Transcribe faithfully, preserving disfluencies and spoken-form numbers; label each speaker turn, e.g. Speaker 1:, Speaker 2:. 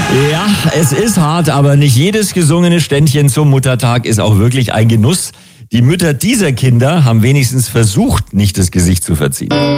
Speaker 1: Ja, es ist hart, aber nicht jedes gesungene Ständchen zum Muttertag ist auch wirklich ein Genuss. Die Mütter dieser Kinder haben wenigstens versucht, nicht das Gesicht zu verziehen.